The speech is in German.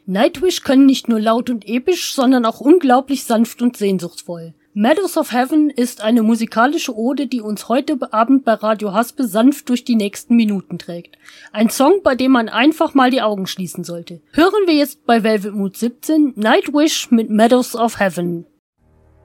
Nightwish können nicht nur laut und episch, sondern auch unglaublich sanft und sehnsuchtsvoll. Meadows of Heaven ist eine musikalische Ode, die uns heute Abend bei Radio Haspe sanft durch die nächsten Minuten trägt. Ein Song, bei dem man einfach mal die Augen schließen sollte. Hören wir jetzt bei Velvet Mood 17 Nightwish mit Meadows of Heaven.